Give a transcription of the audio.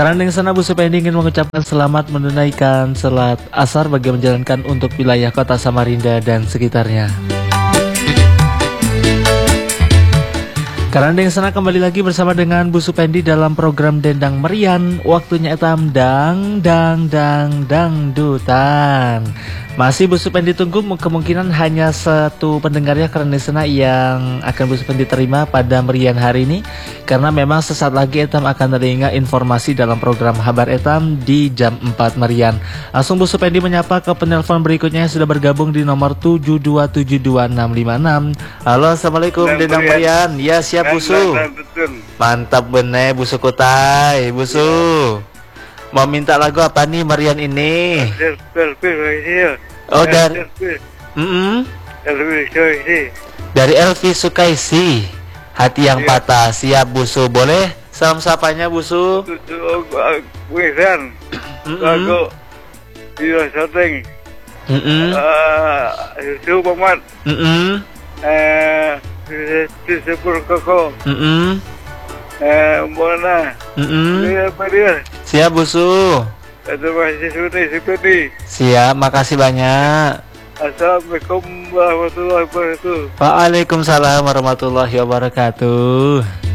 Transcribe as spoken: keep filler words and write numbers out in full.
Karena yang sana Bu Supendi ingin mengucapkan selamat menunaikan salat asar bagi yang menjalankan untuk wilayah kota Samarinda dan sekitarnya. Karena yang sana kembali lagi bersama dengan Bu Supendi dalam program Dendang Merian. Waktunya etam dang dang dang dangdutan. Masih Bu Supendi tunggu, kemungkinan hanya satu pendengar ya karena sana yang akan Bu Supendi terima pada Merian hari ini. Karena memang sesaat lagi etam akan teringat informasi dalam program Habar Etam di jam empat Merian. Langsung Bu Supendi menyapa ke penelpon berikutnya yang sudah bergabung di nomor tujuh dua tujuh dua enam lima enam. Halo, assalamualaikum Dendang Merian. Ya siap Busu. Mantap bener Busu Kutai. Busu mau minta lagu apa nih Merian ini? Oh dari mm dari Elvi Sukaisi, Hati yang Patah. Siap Busu, boleh salam sapanya Busu? Wisan lagu Iya Shooting Susu Pamat Eh Disebur Koko Eh Mbona Iya. Siap Busu. Terima kasih sudah seperti. Siap, makasih banyak. Assalamualaikum warahmatullahi wabarakatuh. Waalaikumsalam warahmatullahi wabarakatuh.